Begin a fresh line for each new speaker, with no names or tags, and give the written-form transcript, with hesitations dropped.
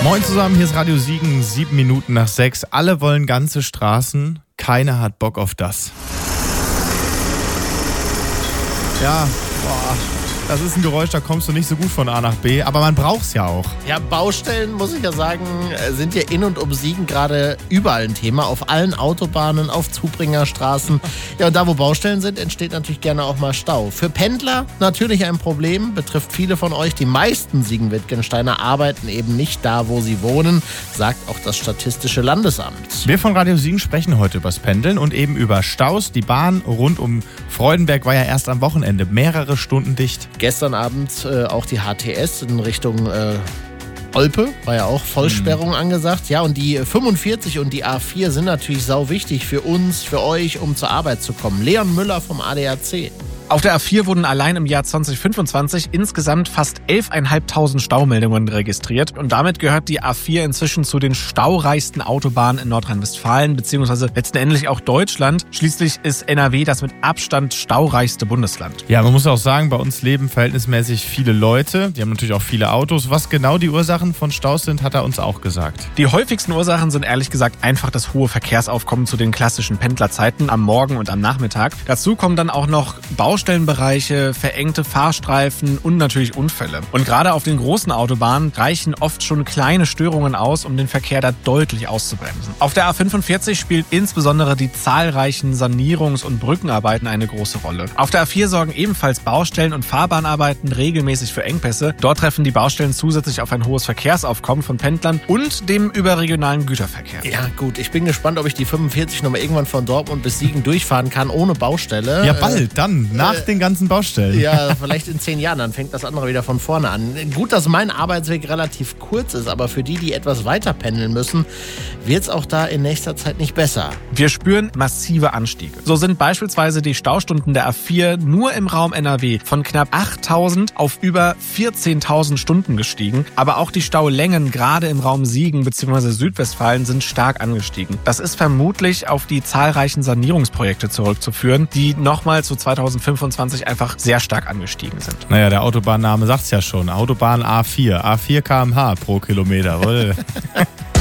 Moin zusammen, hier ist Radio Siegen, 7 Minuten nach 6. Alle wollen ganze Straßen, keiner hat Bock auf das. Ja, das ist ein Geräusch, da kommst du nicht so gut von A nach B, aber man braucht's ja auch.
Ja, Baustellen, muss ich ja sagen, sind ja in und um Siegen gerade überall ein Thema. Auf allen Autobahnen, auf Zubringerstraßen. Ja, und da, wo Baustellen sind, entsteht natürlich gerne auch mal Stau. Für Pendler natürlich ein Problem, betrifft viele von euch. Die meisten Siegen-Wittgensteiner arbeiten eben nicht da, wo sie wohnen, sagt auch das Statistische Landesamt.
Wir von Radio Siegen sprechen heute übers Pendeln und eben über Staus. Die Bahn rund um Freudenberg war ja erst am Wochenende mehrere Stunden dicht.
Gestern Abend auch die HTS in Richtung Olpe, war ja auch Vollsperrung angesagt. Ja, und die 45 und die A4 sind natürlich sau wichtig für uns, für euch, um zur Arbeit zu kommen. Leon Müller vom ADAC.
Auf der A4 wurden allein im Jahr 2025 insgesamt fast 11.500 Staumeldungen registriert. Und damit gehört die A4 inzwischen zu den staureichsten Autobahnen in Nordrhein-Westfalen, beziehungsweise letztendlich auch Deutschland. Schließlich ist NRW das mit Abstand staureichste Bundesland.
Ja, man muss auch sagen, bei uns leben verhältnismäßig viele Leute. Die haben natürlich auch viele Autos. Was genau die Ursachen von Staus sind, hat er uns auch gesagt.
Die häufigsten Ursachen sind ehrlich gesagt einfach das hohe Verkehrsaufkommen zu den klassischen Pendlerzeiten am Morgen und am Nachmittag. Dazu kommen dann auch noch Baustellenbereiche, verengte Fahrstreifen und natürlich Unfälle. Und gerade auf den großen Autobahnen reichen oft schon kleine Störungen aus, um den Verkehr da deutlich auszubremsen. Auf der A45 spielt insbesondere die zahlreichen Sanierungs- und Brückenarbeiten eine große Rolle. Auf der A4 sorgen ebenfalls Baustellen und Fahrbahnarbeiten regelmäßig für Engpässe. Dort treffen die Baustellen zusätzlich auf ein hohes Verkehrsaufkommen von Pendlern und dem überregionalen Güterverkehr.
Ja gut, ich bin gespannt, ob ich die 45 nochmal irgendwann von Dortmund bis Siegen durchfahren kann, ohne Baustelle.
Ja, bald, dann, nach den ganzen Baustellen.
Ja, vielleicht in 10 Jahren, dann fängt das andere wieder von vorne an. Gut, dass mein Arbeitsweg relativ kurz ist, aber für die, die etwas weiter pendeln müssen, wird es auch da in nächster Zeit nicht besser.
Wir spüren massive Anstiege. So sind beispielsweise die Staustunden der A4 nur im Raum NRW von knapp 8.000 auf über 14.000 Stunden gestiegen. Aber auch die Staulängen gerade im Raum Siegen bzw. Südwestfalen sind stark angestiegen. Das ist vermutlich auf die zahlreichen Sanierungsprojekte zurückzuführen, die nochmal zu 2025 einfach sehr stark angestiegen sind.
Naja, der Autobahnname sagt's ja schon. Autobahn A4. A4 km/h pro Kilometer.